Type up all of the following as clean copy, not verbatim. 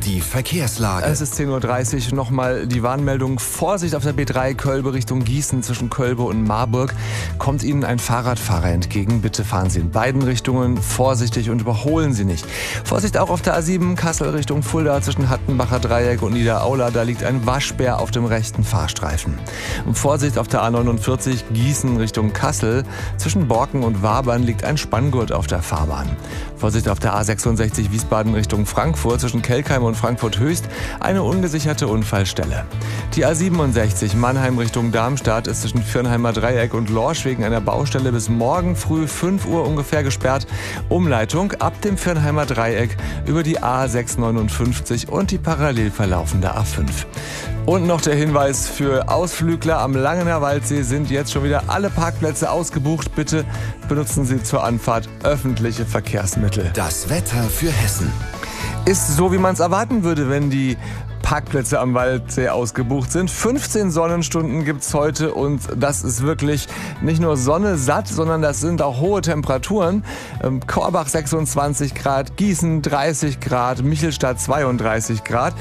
Die Verkehrslage. Es ist 10:30 Uhr. Nochmal die Warnmeldung. Vorsicht auf der B3 Kölbe Richtung Gießen zwischen Kölbe und Marburg. Kommt Ihnen ein Fahrradfahrer entgegen. Bitte fahren Sie in beiden Richtungen vorsichtig und überholen Sie nicht. Vorsicht auch auf der A7 Kassel Richtung Fulda zwischen Hattenbacher Dreieck und Niederaula. Da liegt ein Waschbär auf dem rechten Fahrstreifen. Und Vorsicht auf der A49 Gießen Richtung Kassel. Zwischen Borken und Wabern liegt ein Spanngurt auf der Fahrbahn. Vorsicht auf der A66 Wiesbaden Richtung Frankfurt zwischen Kelkheim und Frankfurt Höchst eine ungesicherte Unfallstelle. Die A67 Mannheim Richtung Darmstadt ist zwischen Viernheimer Dreieck und Lorsch wegen einer Baustelle bis morgen früh 5 Uhr ungefähr gesperrt. Umleitung ab dem Viernheimer Dreieck über die A659 und die parallel verlaufende A5. Und noch der Hinweis für Ausflügler am Langener Waldsee sind jetzt schon wieder alle Parkplätze ausgebucht. Bitte benutzen Sie zur Anfahrt öffentliche Verkehrsmittel. Das Wetter für Hessen. Ist so, wie man es erwarten würde, wenn die Parkplätze am Waldsee ausgebucht sind. 15 Sonnenstunden gibt's heute und das ist wirklich nicht nur Sonne satt, sondern das sind auch hohe Temperaturen. Korbach 26 Grad, Gießen 30 Grad, Michelstadt 32 Grad.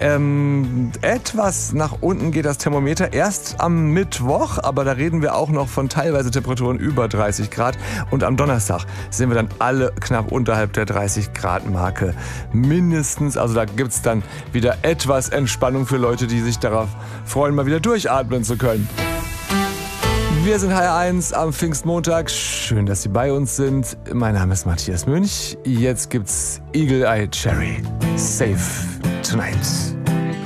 Etwas nach unten geht das Thermometer erst am Mittwoch, aber da reden wir auch noch von teilweise Temperaturen über 30 Grad. Und am Donnerstag sind wir dann alle knapp unterhalb der 30 Grad Marke. Mindestens, also da gibt's dann wieder etwas Entspannung für Leute, die sich darauf freuen, mal wieder durchatmen zu können. Wir sind HR1 am Pfingstmontag. Schön, dass Sie bei uns sind. Mein Name ist Matthias Münch. Jetzt gibt's Eagle Eye Cherry. Safe Tonight.